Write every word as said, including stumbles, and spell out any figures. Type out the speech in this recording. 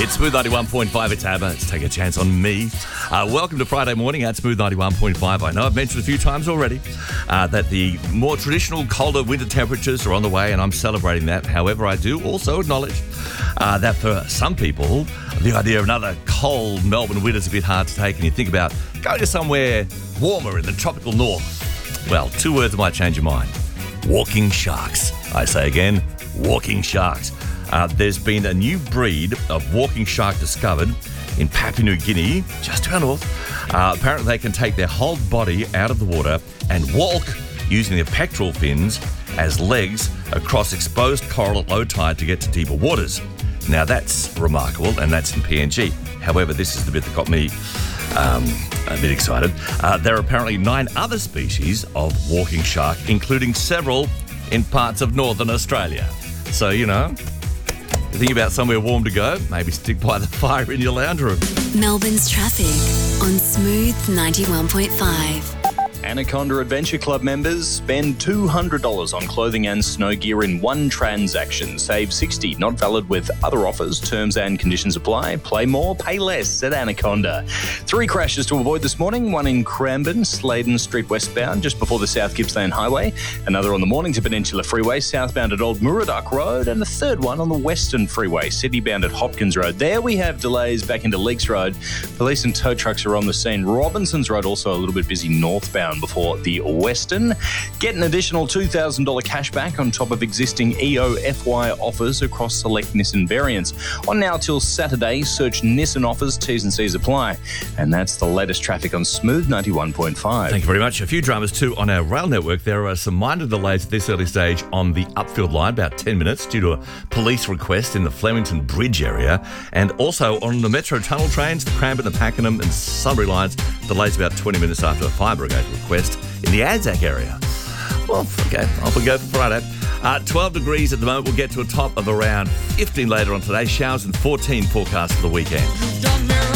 It's Smooth ninety-one point five. It's ABBA. Let's take a chance on me. Uh, welcome to Friday morning at Smooth ninety-one point five. I know I've mentioned a few times already uh, that the more traditional colder winter temperatures are on the way, and I'm celebrating that. However, I do also acknowledge uh, that for some people, the idea of another cold Melbourne winter is a bit hard to take, and you think about going to somewhere warmer in the tropical north. Well, two words might change your mind. Walking sharks. I say again, walking sharks. Uh, there's been a new breed of walking shark discovered in Papua New Guinea, just to our north. Uh, apparently they can take their whole body out of the water and walk using their pectoral fins as legs across exposed coral at low tide to get to deeper waters. Now that's remarkable, and that's in P N G. However, this is the bit that got me um, a bit excited. Uh, there are apparently nine other species of walking shark, including several in parts of northern Australia. So, you know, think about somewhere warm to go, maybe stick by the fire in your lounge room. Melbourne's traffic on Smooth ninety-one point five. Anaconda Adventure Club members spend two hundred dollars on clothing and snow gear in one transaction. Save sixty dollars, not valid with other offers. Terms and conditions apply. Play more, pay less at Anaconda. Three crashes to avoid this morning. One in Cranbourne, Sladen Street westbound, just before the South Gippsland Highway. Another on the Mornington Peninsula Freeway, southbound at Old Murdoch Road. And a third one on the Western Freeway, citybound at Hopkins Road. There we have delays back into Leakes Road. Police and tow trucks are on the scene. Robinson's Road also a little bit busy northbound before the Western. Get an additional two thousand dollars cash back on top of existing E O F Y offers across select Nissan variants. On now till Saturday, search Nissan offers, T's and C's apply. And that's the latest traffic on Smooth ninety-one point five. Thank you very much. A few dramas too on our rail network. There are some minor delays at this early stage on the Upfield line, about ten minutes, due to a police request in the Flemington Bridge area. And also on the Metro Tunnel trains, the Cranbourne, the Pakenham and Sunbury lines, delays about twenty minutes after a fire brigade request in the Anzac area. Well, okay, off we go for Friday. Uh, twelve degrees at the moment. We'll get to a top of around fifteen later on today. Showers and fourteen forecast for the weekend.